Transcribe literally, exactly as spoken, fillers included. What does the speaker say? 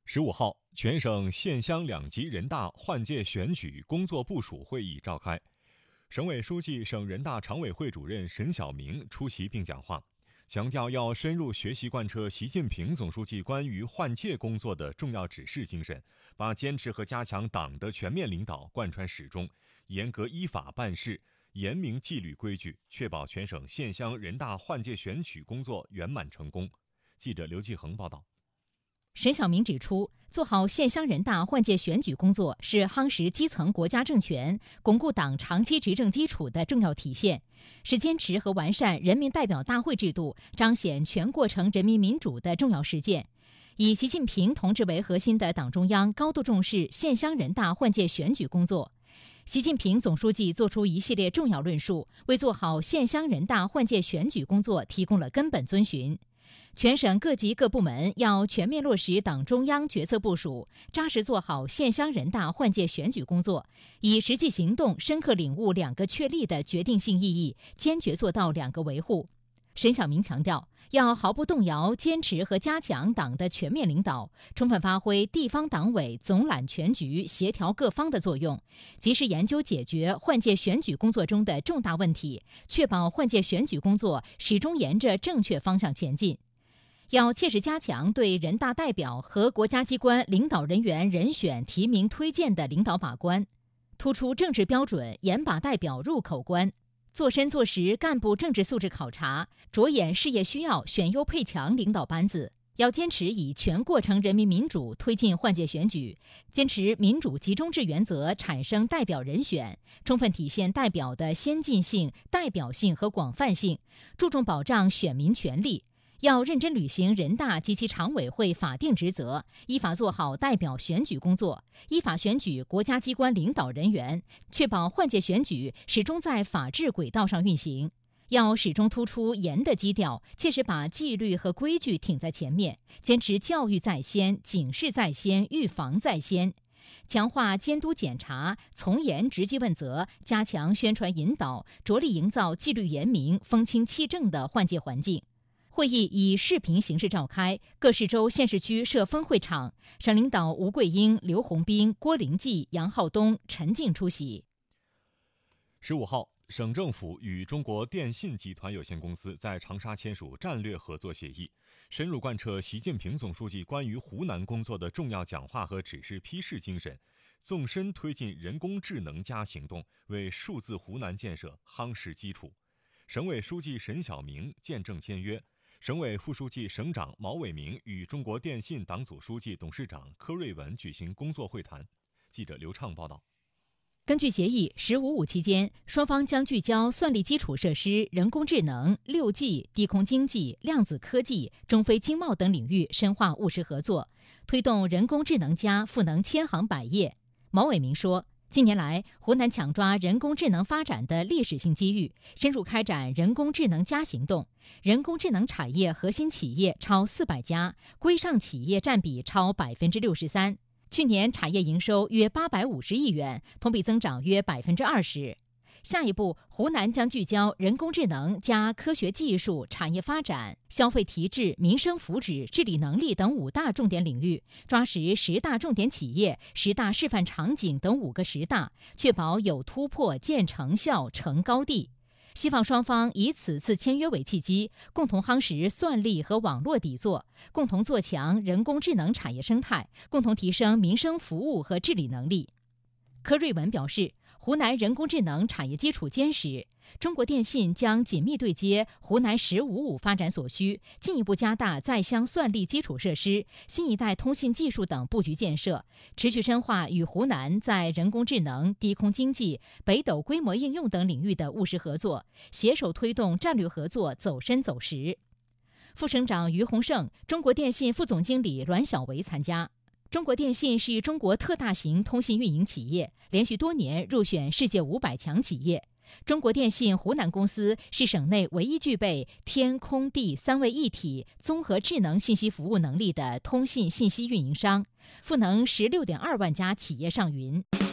十五号，全省县乡两级人大换届选举工作部署会议召开，省委书记、省人大常委会主任沈晓明出席并讲话，强调要深入学习贯彻习近平总书记关于换届工作的重要指示精神，把坚持和加强党的全面领导贯穿始终，严格依法办事，严明纪律规矩，确保全省县乡人大换届选举工作圆满成功。记者刘继恒报道。 沈晓明指出，做好县乡人大换届选举工作是夯实基层国家政权、巩固党长期执政基础的重要体现，是坚持和完善人民代表大会制度、彰显全过程人民民主的重要实践。以习近平同志为核心的党中央高度重视县乡人大换届选举工作。习近平总书记作出一系列重要论述，为做好县乡人大换届选举工作提供了根本遵循。全省各级各部门要全面落实党中央决策部署，扎实做好县乡人大换届选举工作，以实际行动深刻领悟两个确立的决定性意义，坚决做到两个维护。沈晓明强调，要毫不动摇坚持和加强党的全面领导，充分发挥地方党委总揽全局、协调各方的作用，及时研究解决换届选举工作中的重大问题，确保换届选举工作始终沿着正确方向前进。要切实加强对人大代表和国家机关领导人员人选提名推荐的领导把关，突出政治标准，严把代表入口关，做深做实干部政治素质考察，着眼事业需要，选优配强领导班子。要坚持以全过程人民民主推进换届选举，坚持民主集中制原则产生代表人选，充分体现代表的先进性、代表性和广泛性，注重保障选民权利。要认真履行人大及其常委会法定职责，依法做好代表选举工作，依法选举国家机关领导人员，确保换届选举始终在法治轨道上运行。要始终突出严的基调，切实把纪律和规矩挺在前面，坚持教育在先、警示在先、预防在先，强化监督检查，从严直击问责，加强宣传引导，着力营造纪律严明、风清气正的换届环境。会议以视频形式召开，各市州县市区设分会场，省领导吴桂英、刘洪斌、郭灵济、杨浩东、陈静出席。 十五号，省政府与中国电信集团有限公司在长沙签署战略合作协议，深入贯彻习近平总书记关于湖南工作的重要讲话和指示批示精神，纵深推进人工智能加行动，为数字湖南建设夯实基础。省委书记沈晓明见证签约，省委副书记、省长毛伟明与中国电信党组书记、董事长柯瑞文举行工作会谈。记者刘畅报道。 根据协议，十五五期间，双方将聚焦算力基础设施、人工智能、六 G、低空经济、量子科技、中非经贸等领域深化务实合作，推动人工智能加赋能千行百业。毛伟明说，近年来，湖南抢抓人工智能发展的历史性机遇，深入开展人工智能加行动，人工智能产业核心企业超四百家，规上企业占比超百分之六十三。去年产业营收约八百五十亿元，同比增长约百分之二十。下一步，湖南将聚焦人工智能加科学技术、产业发展、消费提质、民生福祉、治理能力等五大重点领域，抓实十大重点企业、十大示范场景等五个十大，确保有突破、见成效、成高地。希望双方以此次签约为契机，共同夯实算力和网络底座，共同做强人工智能产业生态，共同提升民生服务和治理能力。柯瑞文表示，湖南人工智能产业基础坚实，中国电信将紧密对接湖南“十五五”发展所需，进一步加大在乡算力基础设施、新一代通信技术等布局建设，持续深化与湖南在人工智能、低空经济、北斗规模应用等领域的务实合作，携手推动战略合作走深走实。副省长于洪胜、中国电信副总经理栾小维参加。中国电信是中国特大型通信运营企业，连续多年入选世界五百强企业。中国电信湖南公司是省内唯一具备天空地三位一体综合智能信息服务能力的通信信息运营商，赋能十六点二万家企业上云。